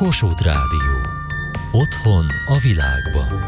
Kossuth Rádió. Otthon a világban.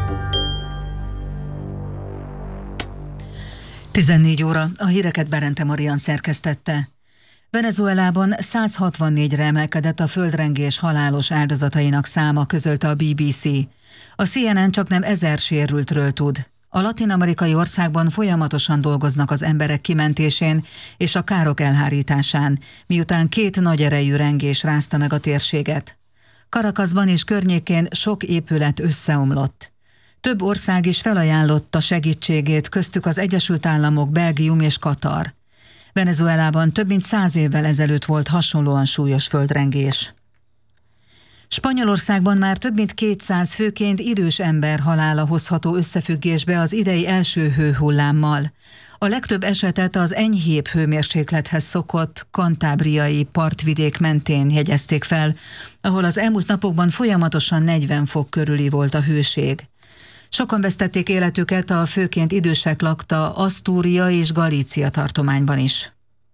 14 óra, a híreket Berente Marian szerkesztette. Venezuelában 164-re emelkedett a földrengés halálos áldozatainak száma, közölte a BBC. A CNN csaknem 1000 sérültről tud. A latin-amerikai országban folyamatosan dolgoznak az emberek kimentésén és a károk elhárításán, miután 2 nagy erejű rengés rázta meg a térséget. Caracasban és környékén sok épület összeomlott. Több ország is felajánlotta segítségét, köztük az Egyesült Államok, Belgium és Katar. Venezuelában több mint 100 évvel ezelőtt volt hasonlóan súlyos földrengés. Spanyolországban már több mint 200 főként idős ember halála hozható összefüggésbe az idei első hőhullámmal. A legtöbb esetet az enyhébb hőmérséklethez szokott kantábriai partvidék mentén jegyezték fel, ahol az elmúlt napokban folyamatosan 40 fok körüli volt a hőség. Sokan vesztették életüket a főként idősek lakta Asztúria és Galícia tartományban is.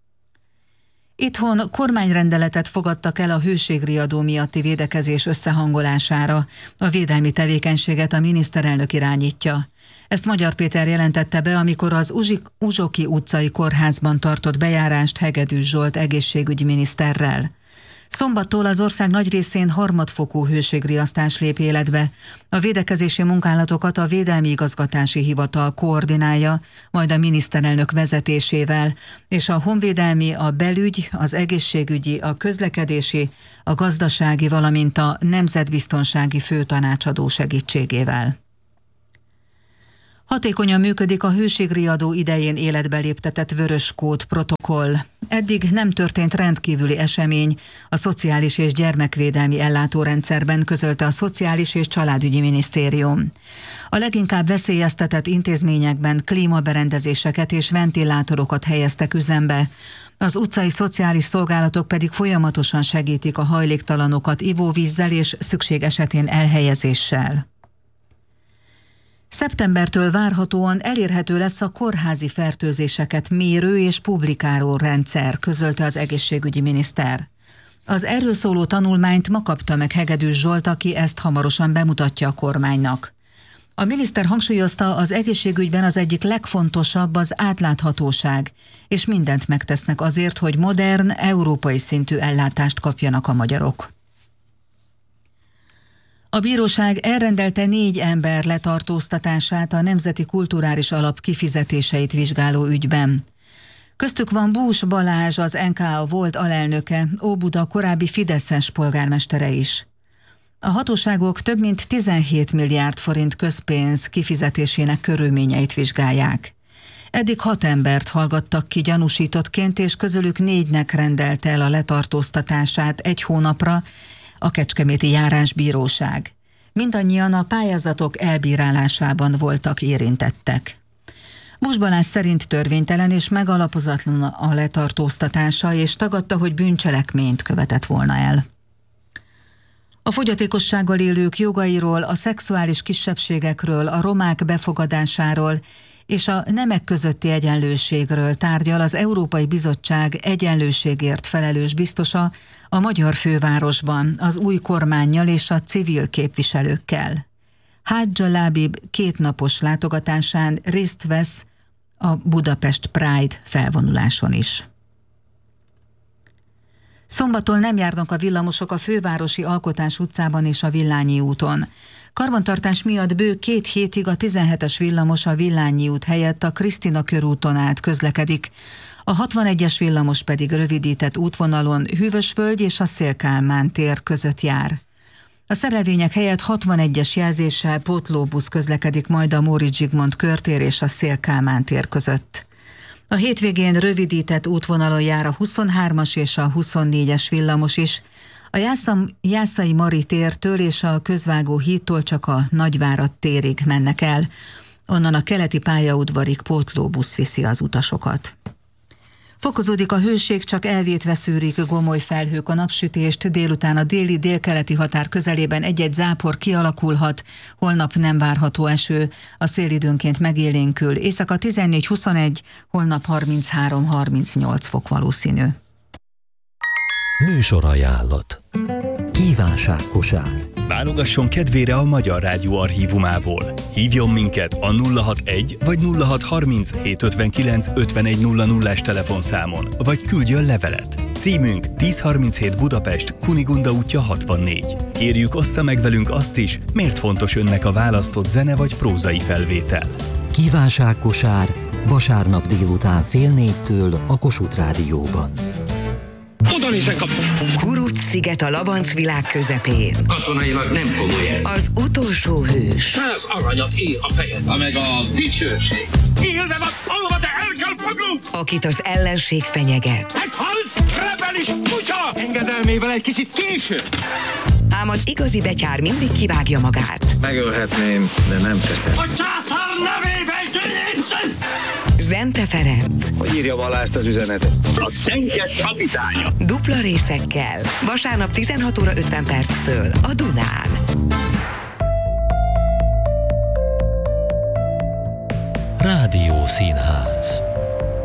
Itthon kormányrendeletet fogadtak el a hőségriadó miatti védekezés összehangolására. A védelmi tevékenységet a miniszterelnök irányítja. Ezt Magyar Péter jelentette be, amikor az Uzsoki utcai kórházban tartott bejárást Hegedűs Zsolt egészségügyi miniszterrel. Szombattól az ország nagy részén harmadfokú hőségriasztás lép életbe. A védekezési munkálatokat a Védelmi Igazgatási Hivatal koordinálja, majd a miniszterelnök vezetésével, és a honvédelmi, a belügy, az egészségügyi, a közlekedési, a gazdasági, valamint a nemzetbiztonsági főtanácsadó segítségével. Hatékonyan működik a hőségriadó idején életbe léptetett vörös kód protokoll. Eddig nem történt rendkívüli esemény a Szociális és Gyermekvédelmi Ellátórendszerben, közölte a Szociális és Családügyi Minisztérium. A leginkább veszélyeztetett intézményekben klímaberendezéseket és ventilátorokat helyeztek üzembe. Az utcai szociális szolgálatok pedig folyamatosan segítik a hajléktalanokat ivóvízzel és szükség esetén elhelyezéssel. Szeptembertől várhatóan elérhető lesz a kórházi fertőzéseket mérő és publikáló rendszer, közölte az egészségügyi miniszter. Az erről szóló tanulmányt ma kapta meg Hegedűs Zsolt, aki ezt hamarosan bemutatja a kormánynak. A miniszter hangsúlyozta, az egészségügyben az egyik legfontosabb az átláthatóság, és mindent megtesznek azért, hogy modern, európai szintű ellátást kapjanak a magyarok. A bíróság elrendelte 4 ember letartóztatását a Nemzeti Kulturális Alap kifizetéseit vizsgáló ügyben. Köztük van Bús Balázs, az NKA volt alelnöke, Óbuda korábbi fideszes polgármestere is. A hatóságok több mint 17 milliárd forint közpénz kifizetésének körülményeit vizsgálják. Eddig 6 embert hallgattak ki gyanúsítottként, és közülük 4-nek rendelte el a letartóztatását 1 hónapra a Kecskeméti Járásbíróság. Mindannyian a pályázatok elbírálásában voltak érintettek. Bús Balázs szerint törvénytelen és megalapozatlan a letartóztatása, és tagadta, hogy bűncselekményt követett volna el. A fogyatékossággal élők jogairól, a szexuális kisebbségekről, a romák befogadásáról és a nemek közötti egyenlőségről tárgyal az Európai Bizottság egyenlőségért felelős biztosa a magyar fővárosban, az új kormánnyal és a civil képviselőkkel. Hadja Lábib 2 napos látogatásán részt vesz a Budapest Pride felvonuláson is. Szombattól nem járnak a villamosok a fővárosi Alkotás utcában és a Villányi úton. Karbantartás miatt bő 2 hétig a 17-es villamos a Villányi út helyett a Krisztina körúton át közlekedik. A 61-es villamos pedig rövidített útvonalon Hűvösvölgy és a Széll-Kálmán tér között jár. A szerelvények helyett 61-es jelzéssel pótlóbusz közlekedik majd a Móricz Zsigmond körtér és a Széll-Kálmán tér között. A hétvégén rövidített útvonalon jár a 23-as és a 24-es villamos is. A Jászai Mari tértől és a Közvágó hídtól csak a Nagyvárad térig mennek el. Onnan a keleti pályaudvarig pótlóbusz viszi az utasokat. Fokozódik a hőség, csak elvétve szűrik gomoly felhők a napsütést, délután a déli-délkeleti határ közelében egy-egy zápor kialakulhat, holnap nem várható eső, a szél időnként megélénkül, éjszaka 14-21, holnap 33-38 fok valószínű. Műsorajánlat. Kívánságkosár. Válogasson kedvére a Magyar Rádió archívumából. Hívjon minket a 061 vagy 0630 759 5100-as telefonszámon, vagy küldjön levelet. Címünk 1037 Budapest, Kunigunda útja 64. Kérjük, ossza meg velünk azt is, miért fontos önnek a választott zene vagy prózai felvétel. Kívánságkosár vasárnap délután 3:30 a Kossuth Rádióban. Oda nézzen, kaptam! Kuruc-sziget a Labanc világ közepén. Katonailag nem komoly el. Az utolsó hős. 100 aranyat ér a fejed. Ha meg a dicsőség. Élve van, alva, de el kell fognunk! Akit az ellenség fenyeget. Meghalt! Rebelis kutya! Engedelmével egy kicsit késő. Ám az igazi betyár mindig kivágja magát. Megölhetném, de nem teszem. A császár nevében győjtsön! Zente Ferenc. Hogy írja Balást az üzenetet? A tenkes kapitánya. Dupla részekkel. Vasárnap 16 óra 50 perctől a Dunán. Rádió Színház.